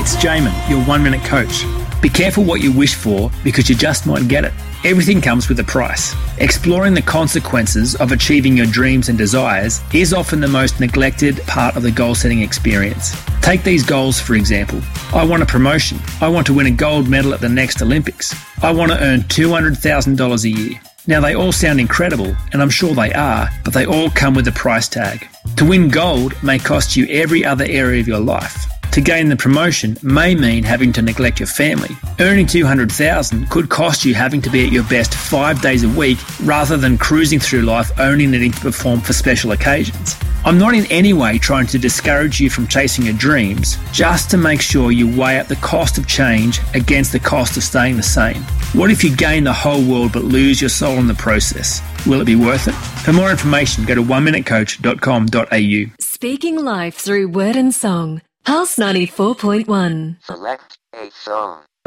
It's Jamin, your 1 Minute Coach. Be careful what you wish for because you just might get it. Everything comes with a price. Exploring the consequences of achieving your dreams and desires is often the most neglected part of the goal-setting experience. Take these goals, for example. I want a promotion. I want to win a gold medal at the next Olympics. I want to earn $200,000 a year. Now, they all sound incredible, and I'm sure they are, but they all come with a price tag. To win gold may cost you every other area of your life. To gain the promotion may mean having to neglect your family. Earning $200,000 could cost you having to be at your best 5 days a week rather than cruising through life only needing to perform for special occasions. I'm not in any way trying to discourage you from chasing your dreams, just to make sure you weigh up the cost of change against the cost of staying the same. What if you gain the whole world but lose your soul in the process? Will it be worth it? For more information, go to oneminutecoach.com.au. Speaking life through word and song. Pulse 94.1. Select a song.